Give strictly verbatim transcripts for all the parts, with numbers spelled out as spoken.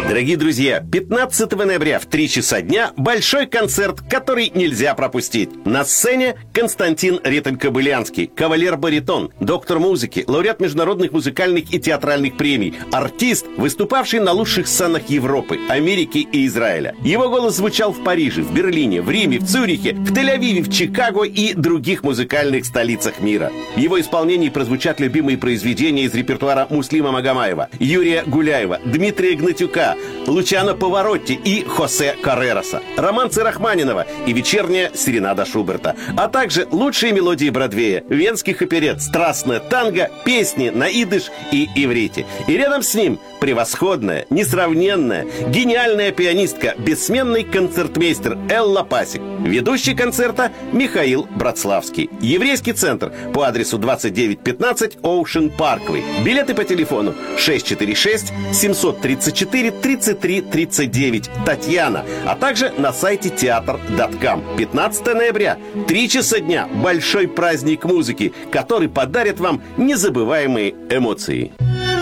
Дорогие друзья, пятнадцатого ноября в три часа дня большой концерт, который нельзя пропустить. На сцене Константин Ретель-Кобылянский, кавалер-баритон, доктор музыки, лауреат международных музыкальных и театральных премий, артист, выступавший на лучших сценах Европы, Америки и Израиля. Его голос звучал в Париже, в Берлине, в Риме, в Цюрихе, в Тель-Авиве, в Чикаго и других музыкальных столицах мира. В его исполнении прозвучат любимые произведения из репертуара Муслима Магомаева, Юрия Гуляева, Дмитрия Гнатюка, Лучано Паваротти и Хосе Каррероса, романсы Рахманинова и вечерняя серенада Шуберта, а также лучшие мелодии Бродвея, венских оперет, страстное танго, песни на идыш и иврите. И рядом с ним превосходная, несравненная, гениальная пианистка, бессменный концертмейстер Элла Пасик. Ведущий концерта Михаил Братславский. Еврейский центр по адресу двадцать девять пятнадцать Ocean Parkway. Билеты по телефону шесть четыре шесть семь три четыре тридцать три тридцать девять. Татьяна. А также на сайте театр точка ком. пятнадцатого ноября, три часа дня. Большой праздник музыки, который подарит вам незабываемые эмоции.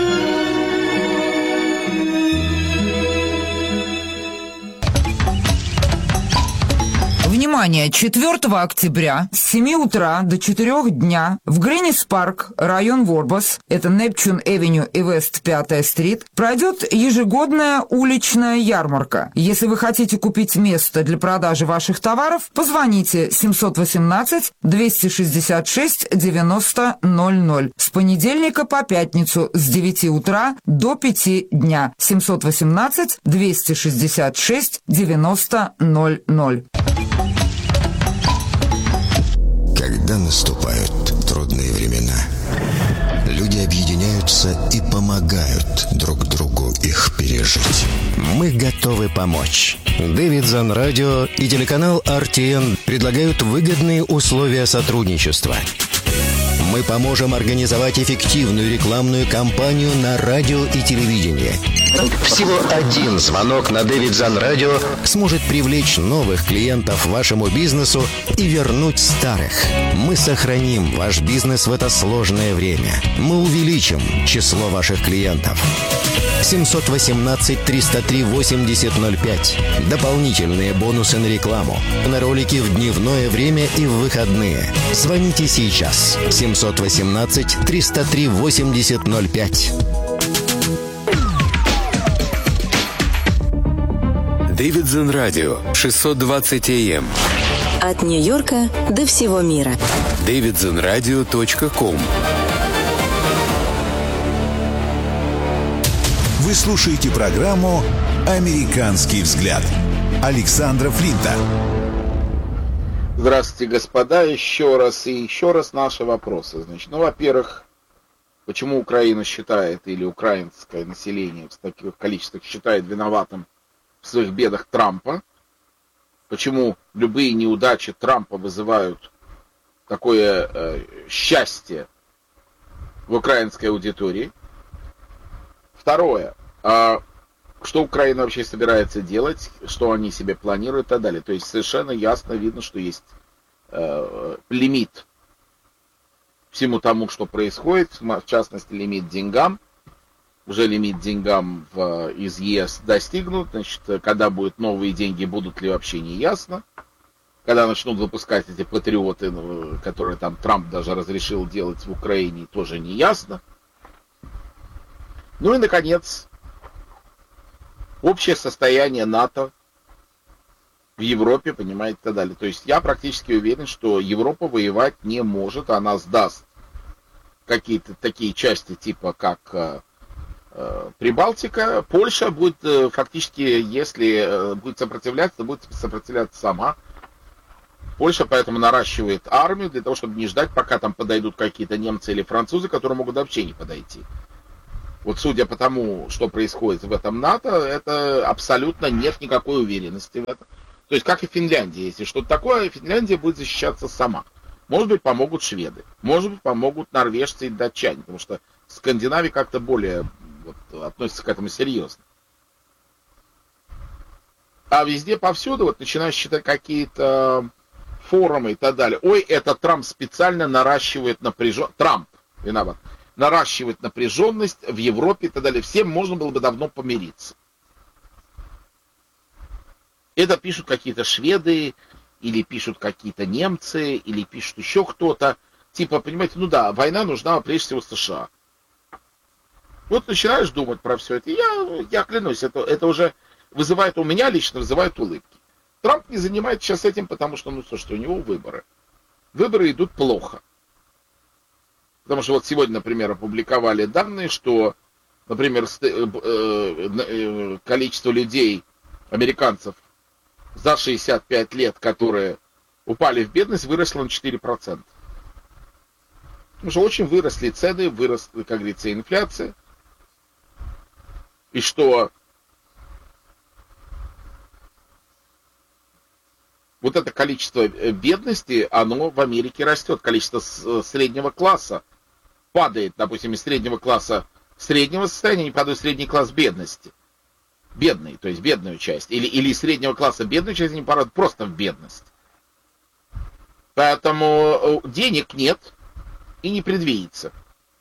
Внимание! четвёртого октября с семи утра до четырёх дня в Гринис Парк, район Ворбас, это Нептун Эвеню и Вест пятая стрит, пройдет ежегодная уличная ярмарка. Если вы хотите купить место для продажи ваших товаров, позвоните семь один восемь два шесть шесть девяносто ноль ноль с понедельника по пятницу с девяти утра до пяти дня. семь один восемь два шесть шесть девяносто ноль ноль. Когда наступают трудные времена, люди объединяются и помогают друг другу их пережить. Мы готовы помочь. Davidson Radio и телеканал ар ти эн предлагают выгодные условия сотрудничества. Мы поможем организовать эффективную рекламную кампанию на радио и телевидении. Всего один звонок на Davidson Radio сможет привлечь новых клиентов вашему бизнесу и вернуть старых. Мы сохраним ваш бизнес в это сложное время. Мы увеличим число ваших клиентов. семь один восемь триста три восемьдесят ноль пять. Дополнительные бонусы на рекламу, на ролики в дневное время и в выходные. Звоните сейчас. семь один восемь триста три восемьдесят ноль пять. Davidson Radio шестьсот двадцать эй эм. От Нью-Йорка до всего мира. дэвидсон радио точка ком. Вы слушаете программу «Американский взгляд» Александра Флинта. Здравствуйте, господа, еще раз и еще раз наши вопросы. Значит, ну, во-первых, почему Украина считает, или украинское население в таких количествах считает виноватым в своих бедах Трампа? Почему любые неудачи Трампа вызывают такое э, счастье в украинской аудитории? Второе. А что Украина вообще собирается делать, что они себе планируют и так далее. То есть совершенно ясно видно, что есть э, лимит всему тому, что происходит, в частности лимит деньгам. Уже лимит деньгам в, из ЕС достигнут. Значит, когда будут новые деньги, будут ли вообще не ясно. Когда начнут выпускать эти патриоты, которые там Трамп даже разрешил делать в Украине, тоже не ясно. Ну и, наконец, общее состояние НАТО в Европе, понимаете, и так далее. То есть я практически уверен, что Европа воевать не может, она сдаст какие-то такие части, типа как э, э, Прибалтика. Польша будет э, фактически, если э, будет сопротивляться, то будет сопротивляться сама. Польша поэтому наращивает армию для того, чтобы не ждать, пока там подойдут какие-то немцы или французы, которые могут вообще не подойти. Вот судя по тому, что происходит в этом НАТО, это абсолютно нет никакой уверенности в этом. То есть, как и Финляндия, если что-то такое, Финляндия будет защищаться сама. Может быть, помогут шведы, может быть, помогут норвежцы и датчане, потому что Скандинавия как-то более вот, относится к этому серьезно. А везде, повсюду, вот начинаешь считать какие-то форумы и так далее. Ой, это Трамп специально наращивает напряженность. Трамп, виноват. наращивает напряженность в Европе и так далее. Всем можно было бы давно помириться. Это пишут какие-то шведы, или пишут какие-то немцы, или пишут еще кто-то. Типа, понимаете, ну да, война нужна прежде всего США. Вот начинаешь думать про все это. И я, я клянусь, это, это уже вызывает, у меня лично вызывает улыбки. Трамп не занимается сейчас этим, потому что, ну, слушайте, у него выборы. Выборы идут плохо. Потому что вот сегодня, например, опубликовали данные, что, например, количество людей, американцев, за шестьдесят пять лет, которые упали в бедность, выросло на четыре процента. Потому что очень выросли цены, выросла, как говорится, инфляция. И что вот это количество бедности, оно в Америке растет. Количество среднего класса падает, допустим, из среднего класса среднего состояния не падает в средний класс бедности. Бедный, то есть бедную часть. Или, или из среднего класса бедную часть не падает просто в бедность. Поэтому денег нет и не предвидится.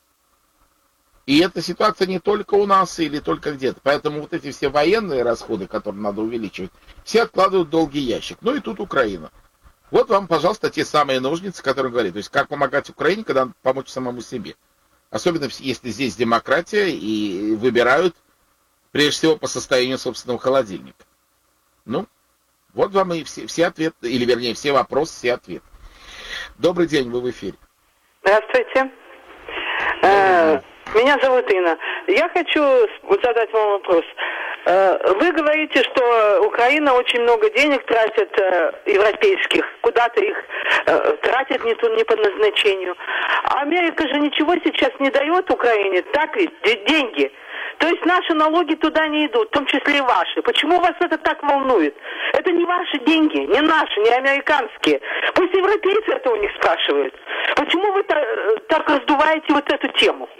И эта ситуация не только у нас или только где-то. Поэтому вот эти все военные расходы, которые надо увеличивать, все откладывают в долгий ящик. Ну и тут Украина. Вот вам, пожалуйста, те самые ножницы, которые говорят. То есть как помогать Украине, когда надо помочь самому себе. Особенно если здесь демократия и выбирают прежде всего по состоянию собственного холодильника. Ну, вот вам и все, все ответы, или вернее все вопросы, все ответы. Добрый день, вы в эфире. Здравствуйте. Э, меня зовут Инна. Я хочу задать вам вопрос. Э, вы говорите, что Украина очень много денег тратит, э, европейских, куда-то их э, тратит не, не по назначению. А Америка же ничего сейчас не дает Украине, так ведь, деньги. То есть наши налоги туда не идут, в том числе и ваши. Почему вас это так волнует? Это не ваши деньги, не наши, не американские. Пусть европейцы это у них спрашивают. Почему вы так раздуваете вот эту тему?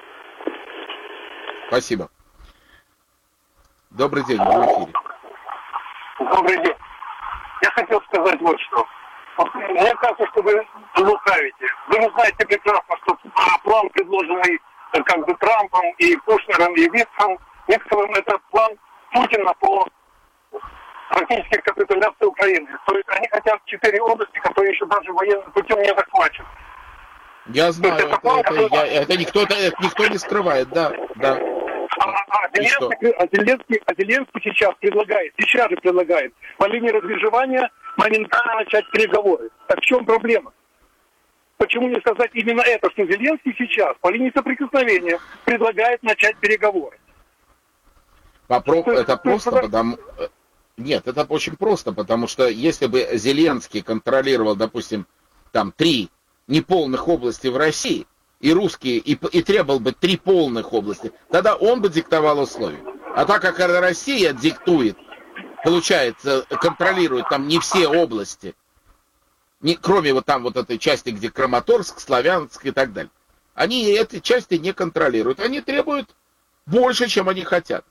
Спасибо. Добрый день, вы в эфире. Добрый день. Я хотел сказать вот что. Мне кажется, что вы лукавите. Вы не знаете прекрасно, что план, предложенный как бы Трампом и Кушнером и Витком, Витком, это план Путина по практически капитуляции Украины. То есть они хотят четыре области, которые еще даже военным путем не захвачены. Я знаю, это, это, это, который... я, это, никто, это никто не скрывает, да, да. А, а, Зеленский, а, Зеленский, а Зеленский сейчас предлагает, сейчас же предлагает по линии размежевания моментально начать переговоры. Так в чем проблема? Почему не сказать именно это, что Зеленский сейчас по линии соприкосновения предлагает начать переговоры? Попро... Это просто потому... Нет, это очень просто, потому что если бы Зеленский контролировал, допустим, там три неполных области в России, и русские, и, и требовал бы три полных области, тогда он бы диктовал условия. А так как Россия диктует, получается, контролирует там не все области, не, кроме вот там вот этой части, где Краматорск, Славянск и так далее. Они эти части не контролируют. Они требуют больше, чем они хотят.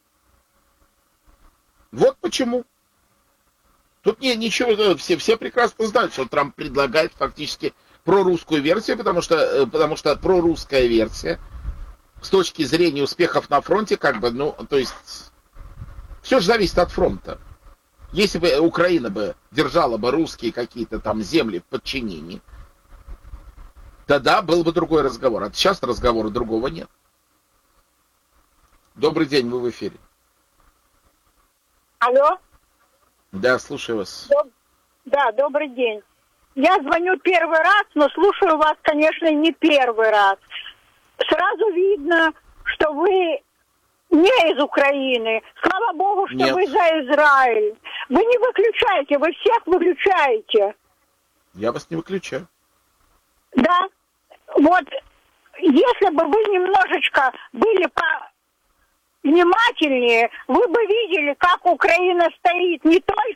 Вот почему. Тут не, ничего, все, все прекрасно знают, что Трамп предлагает фактически прорусскую версию, потому что, потому что прорусская версия с точки зрения успехов на фронте, как бы, ну, то есть, все же зависит от фронта. Если бы Украина бы держала бы русские какие-то там земли в подчинении, тогда был бы другой разговор. А сейчас разговора другого нет. Добрый день, вы в эфире. Алло? Да, слушаю вас. Доб... Да, добрый день. Я звоню первый раз, но слушаю вас, конечно, не первый раз. Сразу видно, что вы не из Украины. Слава Богу, что Нет. вы за Израиль. Вы не выключаете, вы всех выключаете. Я вас не выключаю. Да. Вот, если бы вы немножечко были повнимательнее, вы бы видели, как Украина стоит не только